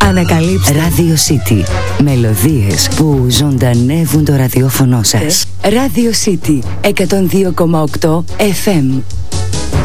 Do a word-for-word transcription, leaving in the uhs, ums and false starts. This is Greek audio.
Ανακαλύψτε Radio City. Μελωδίες που ζωντανεύουν το ραδιόφωνο σας. Radio City εκατόν δύο κόμμα οκτώ εφ εμ.